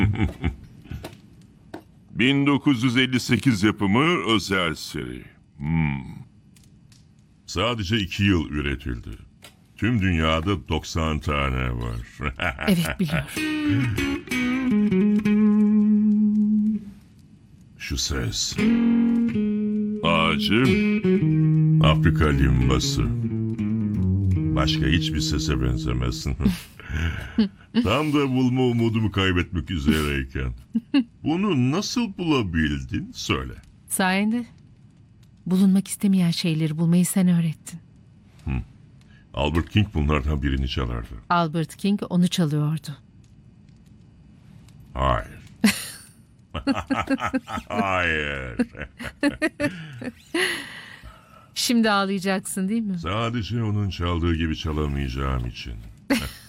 ...1958 yapımı özel seri. Sadece 2 yıl üretildi. Tüm dünyada 90 tane var. Evet, biliyorum. Şu ses. Ağacı, Afrika limbası. Başka hiçbir sese benzemezsin. Tam da bulma umudumu kaybetmek üzereyken. Bunu nasıl bulabildin? Söyle. Sayende bulunmak istemeyen şeyleri bulmayı sen öğrettin. Albert King bunlardan birini çalardı. Albert King onu çalıyordu. Hayır. Hayır. Şimdi ağlayacaksın değil mi? Sadece onun çaldığı gibi çalamayacağım için.